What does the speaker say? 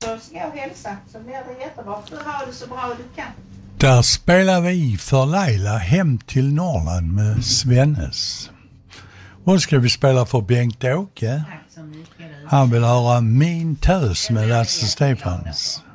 så ska jag hälsa. Så blir det jättebra. Du har det så bra du kan. Där spelar vi för Laila Hem till Norrland med Svennes. Och ska vi spela för Bengt-Åke. Tack så mycket. Han vill höra Min tös med Lasse Stefans.